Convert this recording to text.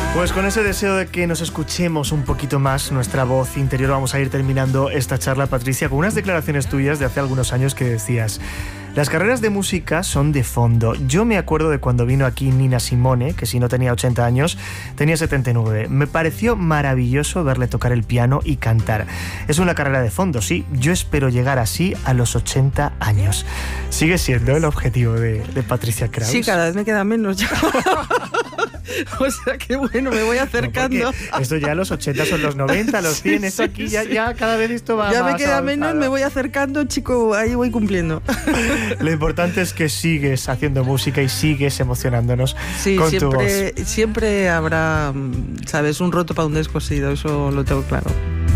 Pues con ese deseo de que nos escuchemos un poquito más nuestra voz interior, vamos a ir terminando esta charla, Patricia, con unas declaraciones tuyas de hace algunos años que decías: las carreras de música son de fondo. Yo me acuerdo de cuando vino aquí Nina Simone, que si no tenía 80 años, tenía 79. Me pareció maravilloso verle tocar el piano y cantar. Es una carrera de fondo, sí. Yo espero llegar así a los 80 años. ¿Sigue siendo el objetivo de Patricia Kraus? Sí, cada vez me queda menos ya. O sea que bueno, me voy acercando. No, esto ya los 80 son los 90, los 100, esto aquí ya cada vez esto va ya más. Ya me queda avanzado. menos, me voy acercando, chico, ahí voy cumpliendo. Lo importante es que sigues haciendo música y sigues emocionándonos con tu voz. Siempre habrá, ¿sabes? Un roto para un descosido, eso lo tengo claro.